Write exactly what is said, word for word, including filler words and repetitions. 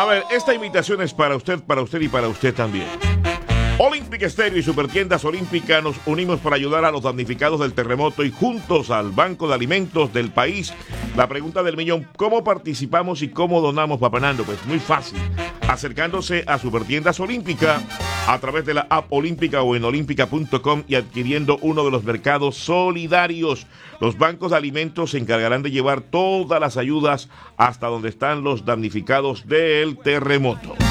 ver, esta invitación es para usted, para usted y para usted también. Olympic Stereo y Supertiendas Olímpica nos unimos para ayudar a los damnificados del terremoto y juntos al Banco de Alimentos del país. La pregunta del millón, ¿cómo participamos y cómo donamos, Papá Nando? Pues muy fácil, acercándose a Supertiendas Olímpica a través de la app Olímpica o en olímpica punto com y adquiriendo uno de los mercados solidarios. Los bancos de alimentos se encargarán de llevar todas las ayudas hasta donde están los damnificados del terremoto.